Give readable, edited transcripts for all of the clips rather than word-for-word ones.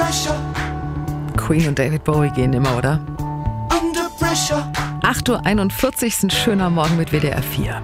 Queen und David Bowie gehen immer, oder? 8:41 Uhr, ein schöner Morgen mit WDR 4.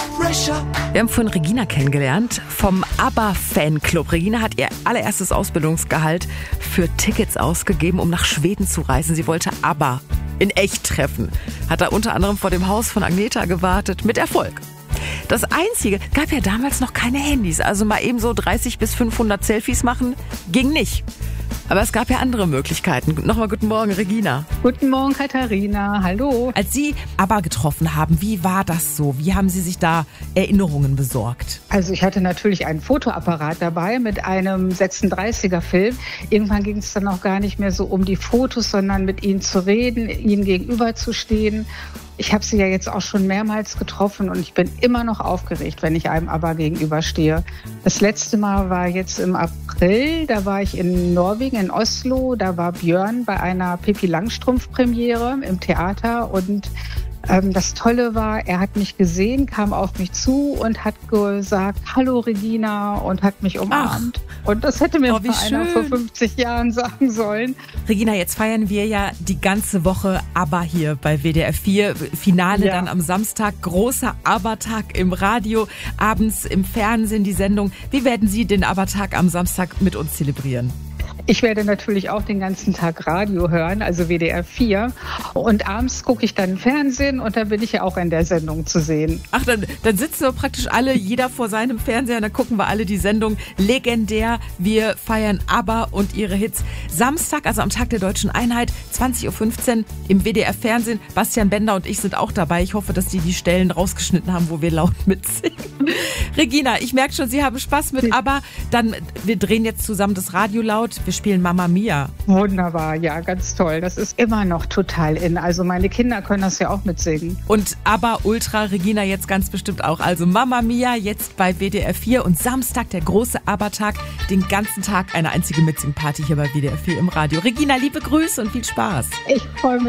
Wir haben vorhin Regina kennengelernt vom ABBA-Fanclub. Regina hat ihr allererstes Ausbildungsgehalt für Tickets ausgegeben, um nach Schweden zu reisen. Sie wollte ABBA in echt treffen. Hat da unter anderem vor dem Haus von Agneta gewartet, mit Erfolg. Das Einzige, gab ja damals noch keine Handys, also mal eben so 30 bis 500 Selfies machen, ging nicht. Aber es gab ja andere Möglichkeiten. Nochmal guten Morgen, Regina. Guten Morgen, Katharina. Hallo. Als Sie ABBA getroffen haben, wie war das so? Wie haben Sie sich da Erinnerungen besorgt? Also ich hatte natürlich einen Fotoapparat dabei mit einem 36er Film. Irgendwann ging es dann auch gar nicht mehr so um die Fotos, sondern mit ihnen zu reden, ihnen gegenüberzustehen. Ich habe sie ja jetzt auch schon mehrmals getroffen und ich bin immer noch aufgeregt, wenn ich einem ABBA gegenüberstehe. Das letzte Mal war jetzt im April, da war ich in Norwegen, in Oslo. Da war Björn bei einer Pippi Langstrumpf-Premiere im Theater und das Tolle war, er hat mich gesehen, kam auf mich zu und hat gesagt, hallo Regina, und hat mich umarmt. Ach. Und das hätte mir einer vor 50 Jahren sagen sollen. Regina, jetzt feiern wir ja die ganze Woche ABBA hier bei WDR 4. Finale dann am Samstag, großer ABBA-Tag im Radio, abends im Fernsehen die Sendung. Wie werden Sie den ABBA-Tag am Samstag mit uns zelebrieren? Ich werde natürlich auch den ganzen Tag Radio hören, also WDR 4. Und abends gucke ich dann Fernsehen und dann bin ich ja auch in der Sendung zu sehen. Ach, dann sitzen wir praktisch alle, jeder vor seinem Fernseher, und dann gucken wir alle die Sendung. Legendär, wir feiern ABBA und ihre Hits. Samstag, also am Tag der Deutschen Einheit, 20:15 Uhr im WDR Fernsehen. Bastian Bender und ich sind auch dabei. Ich hoffe, dass die Stellen rausgeschnitten haben, wo wir laut mitsingen. Regina, ich merke schon, Sie haben Spaß mit ABBA. Wir drehen jetzt zusammen das Radio laut. Wir spielen Mamma Mia. Wunderbar, ja, ganz toll. Das ist immer noch total in. Also meine Kinder können das ja auch mitsingen. Und ABBA Ultra, Regina jetzt ganz bestimmt auch. Also Mamma Mia jetzt bei WDR 4 und Samstag der große ABBA-Tag. Den ganzen Tag eine einzige Mitsing-Party hier bei WDR 4 im Radio. Regina, liebe Grüße und viel Spaß. Ich freue mich.